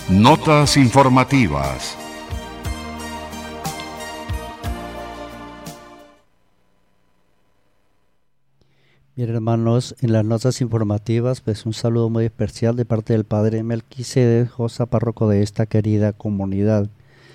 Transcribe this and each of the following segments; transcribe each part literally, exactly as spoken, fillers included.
Notas informativas. Bien, hermanos, en las notas informativas, pues un saludo muy especial de parte del padre Melquisedec Josa, párroco de esta querida comunidad.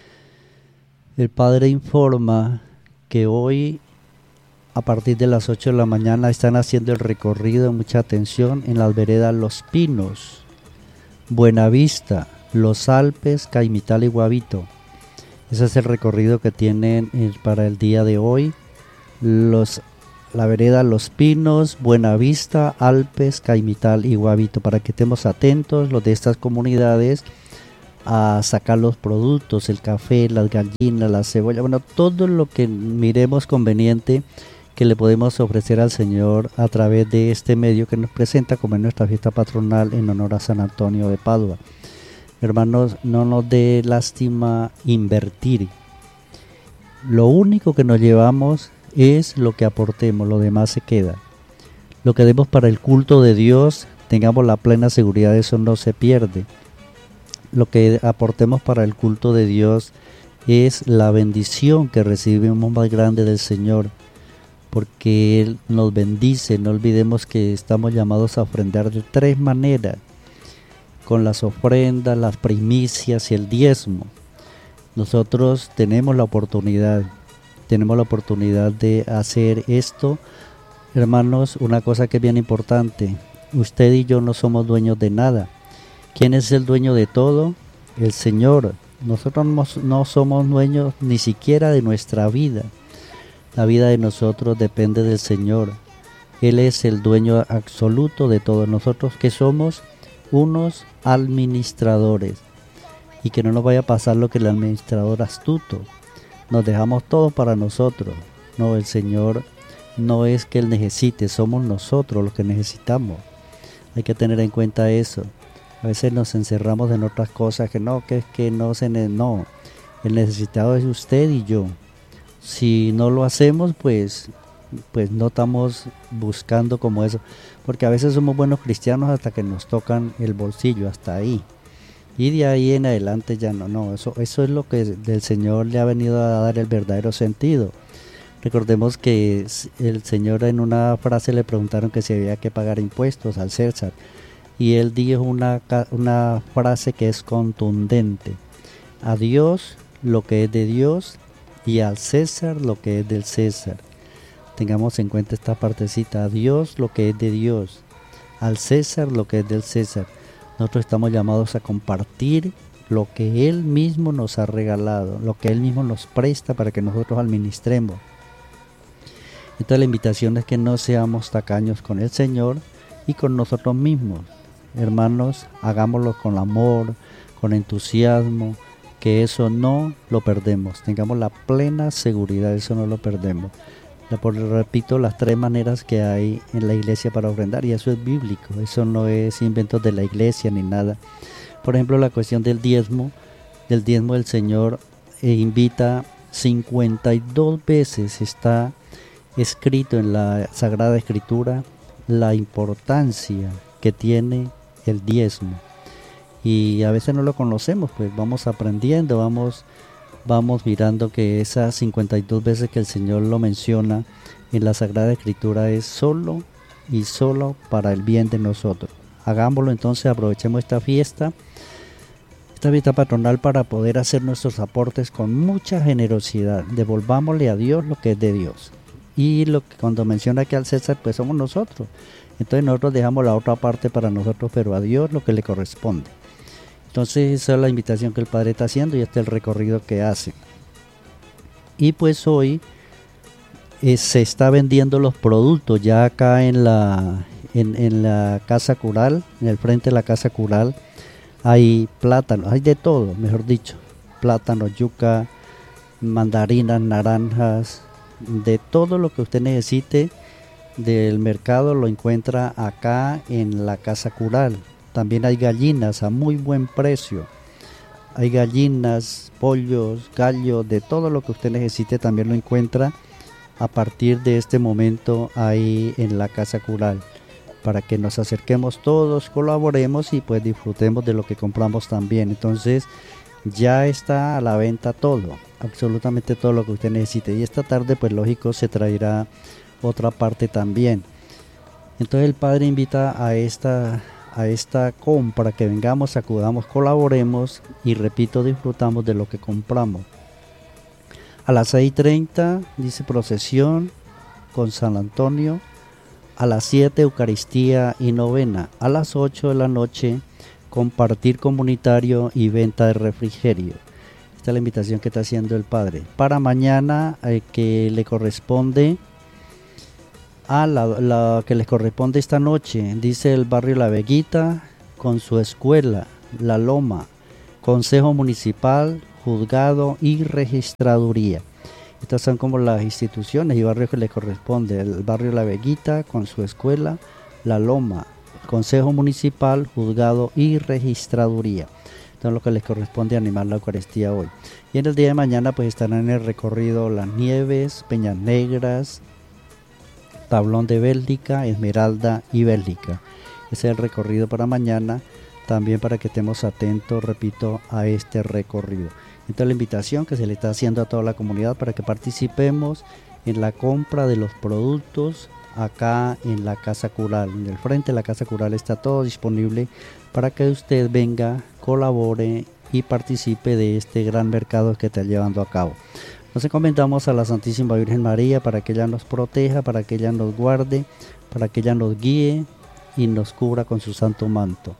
El padre informa que hoy, a partir de las ocho de la mañana, están haciendo el recorrido, mucha atención, en las veredas Los Pinos, Buenavista, Los Alpes, Caimital y Guavito. Ese es el recorrido que tienen para el día de hoy. Los La vereda Los Pinos, Buenavista, Alpes, Caimital y Guavito, para que estemos atentos los de estas comunidades a sacar los productos, el café, las gallinas, la cebolla, bueno, todo lo que miremos conveniente que le podemos ofrecer al Señor a través de este medio que nos presenta como en nuestra fiesta patronal en honor a San Antonio de Padua. Hermanos, no nos dé lástima invertir. Lo único que nos llevamos es lo que aportemos, lo demás se queda. Lo que demos para el culto de Dios, tengamos la plena seguridad de eso no se pierde. Lo que aportemos para el culto de Dios es la bendición que recibimos más grande del Señor, porque Él nos bendice. No olvidemos que estamos llamados a ofrendar de tres maneras: con las ofrendas, las primicias y el diezmo. Nosotros tenemos la oportunidad Tenemos la oportunidad de hacer esto. Hermanos, una cosa que es bien importante: usted y yo no somos dueños de nada. ¿Quién es el dueño de todo? El Señor. Nosotros no, no somos dueños ni siquiera de nuestra vida. La vida de nosotros depende del Señor. Él es el dueño absoluto de todo. Nosotros que somos unos administradores. Y que no nos vaya a pasar lo que el administrador astuto. Nos dejamos todo para nosotros. No, el Señor no es que Él necesite, somos nosotros los que necesitamos. Hay que tener en cuenta eso. A veces nos encerramos en otras cosas que no, que es que no se ne- no. El necesitado es usted y yo. Si no lo hacemos, pues, pues no estamos buscando como eso. Porque a veces somos buenos cristianos hasta que nos tocan el bolsillo, hasta ahí. Y de ahí en adelante ya no, no, eso, eso es lo que del Señor le ha venido a dar el verdadero sentido. Recordemos que el Señor, en una frase le preguntaron que si había que pagar impuestos al César, y Él dijo una, una frase que es contundente: a Dios lo que es de Dios y al César lo que es del César. Tengamos en cuenta esta partecita: a Dios lo que es de Dios, al César lo que es del César. Nosotros estamos llamados a compartir lo que Él mismo nos ha regalado, lo que Él mismo nos presta para que nosotros administremos. Entonces la invitación es que no seamos tacaños con el Señor y con nosotros mismos. Hermanos, hagámoslo con amor, con entusiasmo, que eso no lo perdemos. Tengamos la plena seguridad, eso no lo perdemos. Por, repito, las tres maneras que hay en la iglesia para ofrendar, y eso es bíblico, eso no es invento de la iglesia ni nada. Por ejemplo, la cuestión del diezmo, del diezmo del Señor eh, invita cincuenta y dos veces, está escrito en la Sagrada Escritura la importancia que tiene el diezmo, y a veces no lo conocemos, pues vamos aprendiendo, vamos Vamos mirando que esas cincuenta y dos veces que el Señor lo menciona en la Sagrada Escritura es solo y solo para el bien de nosotros. Hagámoslo entonces, aprovechemos esta fiesta, esta fiesta patronal para poder hacer nuestros aportes con mucha generosidad. Devolvámosle a Dios lo que es de Dios. Y lo que cuando menciona que al César, pues somos nosotros. Entonces nosotros dejamos la otra parte para nosotros, pero a Dios lo que le corresponde. Entonces esa es la invitación que el Padre está haciendo y este es el recorrido que hace. Y pues hoy eh, se está vendiendo los productos ya acá en la, en, en la Casa Cural, en el frente de la Casa Cural. Hay plátanos, hay de todo, mejor dicho. Plátanos, yuca, mandarinas, naranjas, de todo lo que usted necesite del mercado lo encuentra acá en la Casa Cural. También hay gallinas a muy buen precio. Hay gallinas, pollos, gallos, de todo lo que usted necesite también lo encuentra a partir de este momento ahí en la Casa Cural. para que nos acerquemos todos, colaboremos y pues disfrutemos de lo que compramos también. Entonces ya está a la venta todo, absolutamente todo lo que usted necesite, y esta tarde pues lógico se traerá otra parte también. Entonces el Padre invita a esta, a esta compra, que vengamos, acudamos, colaboremos y repito, disfrutamos de lo que compramos. A las seis y treinta dice procesión con San Antonio. A las siete Eucaristía y novena. A las ocho de la noche compartir comunitario y venta de refrigerio. Esta es la invitación que está haciendo el Padre. Para mañana eh, que le corresponde a la, la que les corresponde esta noche, dice el barrio La Veguita con su escuela, La Loma, Consejo Municipal, Juzgado y Registraduría. Estas son como las instituciones y barrios que le corresponde. El barrio La Veguita con su escuela, La Loma, Consejo Municipal, Juzgado y Registraduría. Entonces lo que les corresponde animar la Eucaristía hoy. Y en el día de mañana pues estarán en el recorrido Las Nieves, Peñas Negras, Tablón de Bélgica, Esmeralda y Bélgica. Ese es el recorrido para mañana, también para que estemos atentos, repito, a este recorrido. Entonces la invitación que se le está haciendo a toda la comunidad para que participemos en la compra de los productos acá en la Casa Cural. En el frente de la Casa Cural está todo disponible para que usted venga, colabore y participe de este gran mercado que está llevando a cabo. Nos encomendamos a la Santísima Virgen María para que ella nos proteja, para que ella nos guarde, para que ella nos guíe y nos cubra con su santo manto.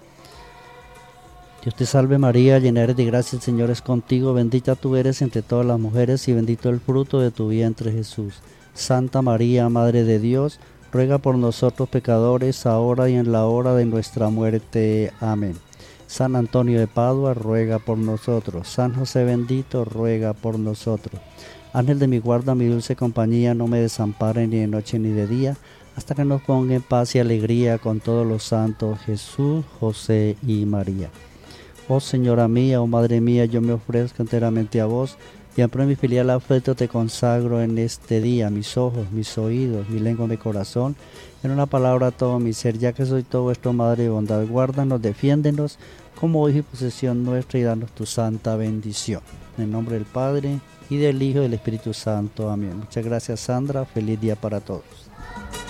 Dios te salve María, llena eres de gracia, el Señor es contigo, bendita tú eres entre todas las mujeres y bendito el fruto de tu vientre Jesús. Santa María, Madre de Dios, ruega por nosotros pecadores, ahora y en la hora de nuestra muerte. Amén. San Antonio de Padua, ruega por nosotros. San José bendito, ruega por nosotros. Ángel de mi guarda, mi dulce compañía, no me desampare ni de noche ni de día, hasta que nos ponga en paz y alegría con todos los santos, Jesús, José y María. Oh Señora mía, oh Madre mía, yo me ofrezco enteramente a vos, y en pro de mi filial afecto te consagro en este día mis ojos, mis oídos, mi lengua, mi corazón, en una palabra todo mi ser, ya que soy todo vuestro Madre de bondad, guárdanos, defiéndenos, como hijo y posesión nuestra, y danos tu santa bendición. En el nombre del Padre, y del Hijo, y del Espíritu Santo. Amén. Muchas gracias, Sandra. Feliz día para todos.